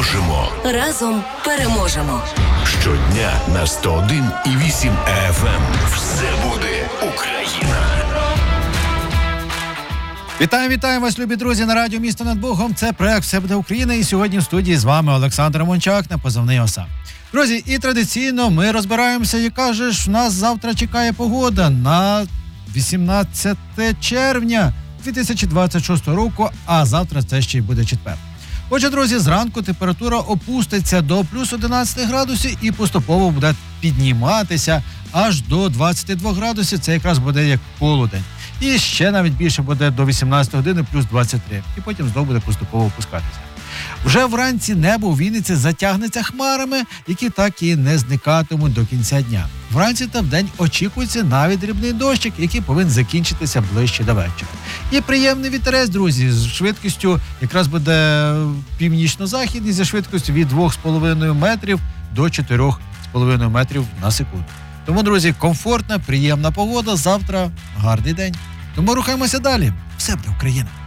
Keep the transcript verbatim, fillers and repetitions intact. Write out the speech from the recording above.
можемо. Разом переможемо. Щодня на сто один і вісім еф ем. Все буде Україна. Вітаю, вітаю вас, любі друзі, на радіо «Місто над Богом». Це проект «Все буде Україна». І сьогодні в студії з вами Олександр Мончак на позивний «Оса». Друзі, і традиційно ми розбираємося, яка же ж нас завтра чекає погода на вісімнадцяте червня дві тисячі двадцять шостого року, а завтра це ще й буде четвер. Отже, друзі, зранку температура опуститься до плюс одинадцять градусів і поступово буде підніматися аж до двадцять два градусів. Це якраз буде як полудень. І ще навіть більше буде до вісімнадцятої години, плюс двадцять три. І потім знову буде поступово опускатися. Вже вранці небо у Вінниці затягнеться хмарами, які так і не зникатимуть до кінця дня. Вранці та вдень очікується навіть дрібний дощик, який повинен закінчитися ближче до вечора. І приємний вітерець, друзі, з швидкістю якраз буде північно-західний, зі швидкістю від двох з половиною метрів до чотирьох з половиною метрів на секунду. Тому, друзі, комфортна, приємна погода, завтра гарний день. Тому рухаємося далі. Все буде Україна.